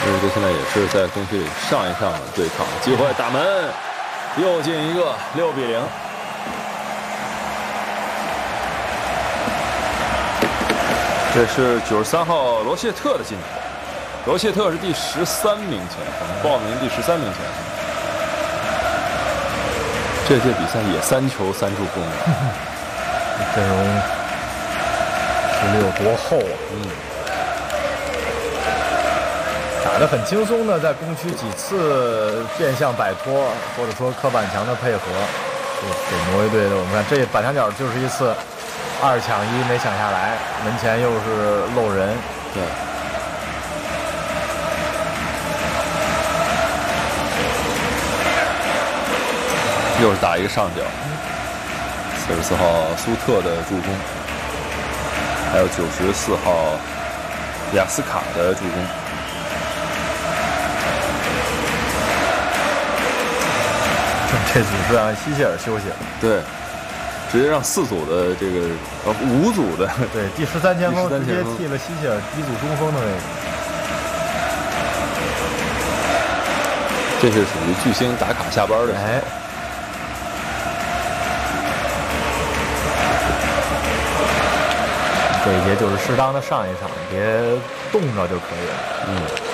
这现在也是在攻区里上一上的对抗，机会打门，又进一个，6比0。这是93号罗谢特的进球，罗谢特是第13名前锋，报名第13名前锋。这届比赛也3球3助攻， 阵容实力有多厚啊！打得很轻松的，在攻区几次变相摆脱，或者说柯板强的配合，给挪威队的。我们看这板墙角就是一次2抢1没抢下来，门前又是漏人。 对。又是打一个上角，44号苏特的助攻，还有94号雅斯卡的助攻。 这组是让希切尔休息了， 对，直接让4组的这个5组的对第13前锋直接替了希切尔一组中锋的位置。 这是属于巨星打卡下班的时候。 这一节就是适当的上一上，别冻着就可以了。